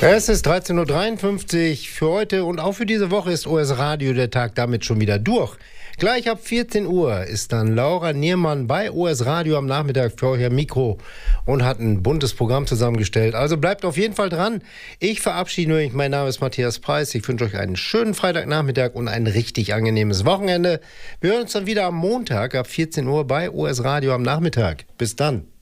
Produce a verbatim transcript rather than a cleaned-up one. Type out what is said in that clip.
Es ist dreizehn Uhr dreiundfünfzig für heute und auch für diese Woche ist O S Radio der Tag damit schon wieder durch. Gleich ab vierzehn Uhr ist dann Laura Niermann bei O S Radio am Nachmittag für euch am Mikro und hat ein buntes Programm zusammengestellt. Also bleibt auf jeden Fall dran. Ich verabschiede mich. Mein Name ist Matthias Preiss. Ich wünsche euch einen schönen Freitagnachmittag und ein richtig angenehmes Wochenende. Wir hören uns dann wieder am Montag ab vierzehn Uhr bei O S Radio am Nachmittag. Bis dann.